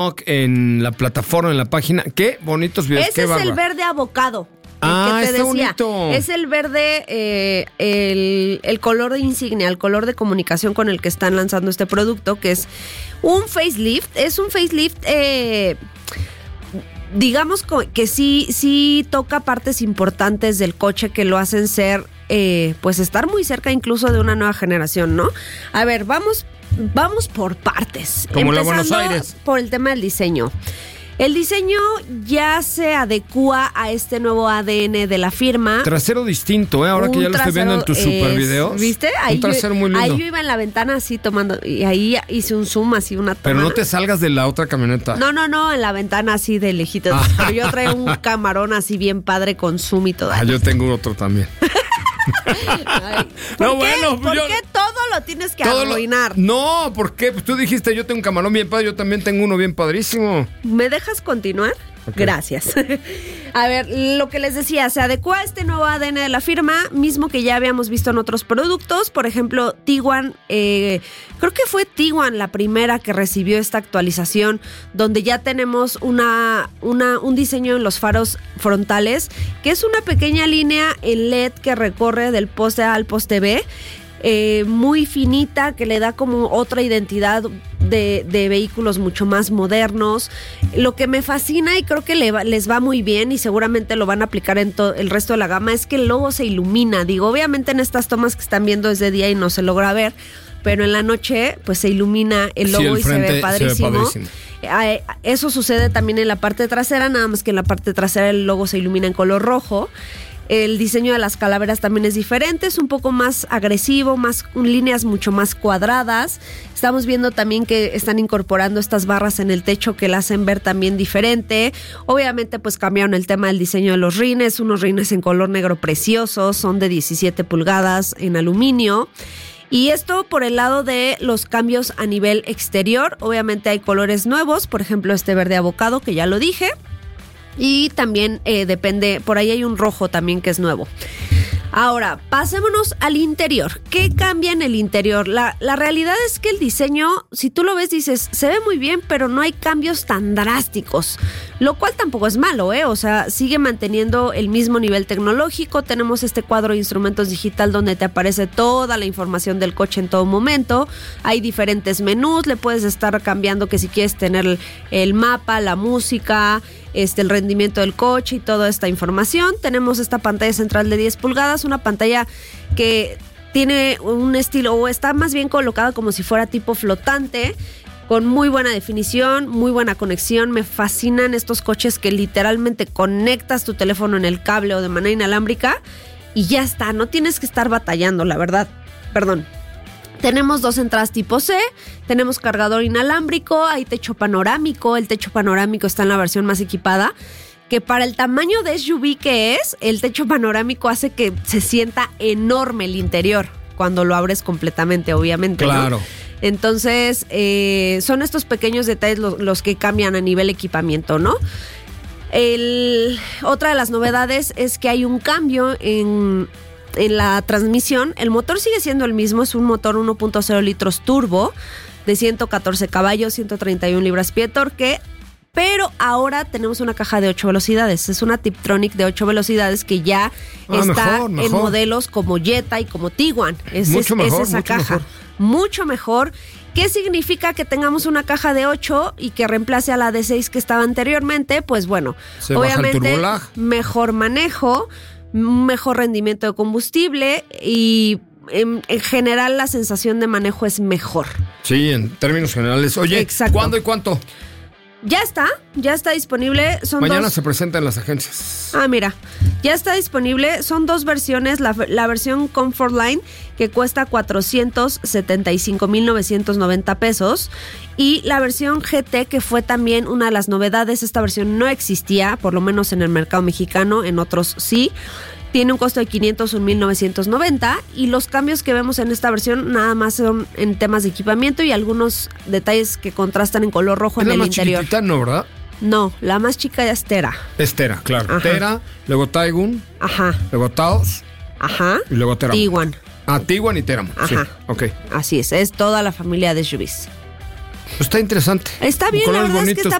en la plataforma, en la página. Qué bonitos videos. Ese es el verde avocado. Ah, está bonito. Es el verde, el color de insignia, el color de comunicación con el que están lanzando este producto, que es un facelift. Es un facelift, digamos que sí toca partes importantes del coche que lo hacen ser, pues estar muy cerca incluso de una nueva generación, ¿no? A ver, vamos por partes. Como la Buenos Aires. Por el tema del diseño. El diseño ya se adecua a este nuevo ADN de la firma. Trasero distinto, ahora que ya lo estoy viendo en tus super videos. ¿Viste? Un trasero muy lindo. Ahí yo iba en la ventana así tomando, y ahí hice un zoom así, una toma. Pero no te salgas de la otra camioneta. No, en la ventana así de lejitos. Pero yo traigo un camarón así bien padre con zoom y todo. Yo tengo otro también. Ay, ¿Por qué todo lo tienes que arruinar? No, ¿por qué? Pues tú dijiste, yo tengo un camarón bien padre, yo también tengo uno bien padrísimo. ¿Me dejas continuar? Okay. Gracias. A ver, lo que les decía, se adecua a este nuevo ADN de la firma, mismo que ya habíamos visto en otros productos. Por ejemplo, Tiguan, creo que fue Tiguan la primera que recibió esta actualización, donde ya tenemos un diseño en los faros frontales, que es una pequeña línea en LED que recorre del poste A al poste B. Muy finita, que le da como otra identidad de vehículos mucho más modernos. Lo que me fascina y creo que les va muy bien y seguramente lo van a aplicar en todo el resto de la gama es que el logo se ilumina. Digo, obviamente en estas tomas que están viendo es de día y no se logra ver, pero en la noche pues se ilumina el logo y se ve padrísimo. Eso sucede también en la parte trasera, nada más que en la parte trasera el logo se ilumina en color rojo. El diseño de las calaveras también es diferente, es un poco más agresivo, líneas mucho más cuadradas. Estamos viendo también que están incorporando estas barras en el techo que la hacen ver también diferente. Obviamente pues cambiaron el tema del diseño de los rines, unos rines en color negro preciosos, son de 17 pulgadas en aluminio. Y esto por el lado de los cambios a nivel exterior. Obviamente hay colores nuevos, por ejemplo este verde avocado que ya lo dije. Y también depende, por ahí hay un rojo también que es nuevo. Ahora, pasémonos al interior. ¿Qué cambia en el interior? La realidad es que el diseño, si tú lo ves, dices, se ve muy bien, pero no hay cambios tan drásticos. Lo cual tampoco es malo, O sea, sigue manteniendo el mismo nivel tecnológico. Tenemos este cuadro de instrumentos digital donde te aparece toda la información del coche en todo momento. Hay diferentes menús, le puedes estar cambiando que si quieres tener el mapa, la música, el rendimiento del coche y toda esta información. Tenemos esta pantalla central de 10 pulgadas, una pantalla que tiene un estilo, o está más bien colocada como si fuera tipo flotante, con muy buena definición, muy buena conexión. Me fascinan estos coches que literalmente conectas tu teléfono en el cable o de manera inalámbrica y ya está, no tienes que estar batallando, la verdad. Perdón. Tenemos 2 entradas tipo C, tenemos cargador inalámbrico, hay techo panorámico. El techo panorámico está en la versión más equipada, que para el tamaño de SUV que es, el techo panorámico hace que se sienta enorme el interior cuando lo abres completamente, obviamente. Claro. ¿No? Entonces, son estos pequeños detalles los que cambian a nivel equipamiento, ¿no? Otra de las novedades es que hay un cambio en la transmisión. El motor sigue siendo el mismo, es un motor 1.0 litros turbo de 114 caballos, 131 libras-pie de torque, pero ahora tenemos una caja de 8 velocidades. Es una Tiptronic de 8 velocidades que ya está mejor. En modelos como Jetta y como Tiguan. Es esa caja. Mucho mejor. ¿Qué significa que tengamos una caja de 8 y que reemplace a la de 6 que estaba anteriormente? Pues bueno, obviamente mejor manejo, mejor rendimiento de combustible y en general la sensación de manejo es mejor. Sí, en términos generales. Oye, exacto. ¿Cuándo y cuánto? Ya está disponible. Mañana se presenta en las agencias. Mira, ya está disponible. Son 2 versiones. La versión Comfort Line, que cuesta 475,990 pesos. Y la versión GT, que fue también una de las novedades. Esta versión no existía, por lo menos en el mercado mexicano. En otros sí. Tiene un costo de 501,990 y los cambios que vemos en esta versión nada más son en temas de equipamiento y algunos detalles que contrastan en color rojo en el interior. ¿Es la más chiquitita, no, verdad? No, la más chica es Tera. Es Tera, claro. Ajá. Tera, luego Taigun. Ajá. Luego Taos. Ajá. Y luego Teramo. Tiguan. Tiguan y Teramo. Ajá. Sí, ok. Así es toda la familia de SUVs. Pues está interesante. Está bien, la Colores verdad es que bonitos, está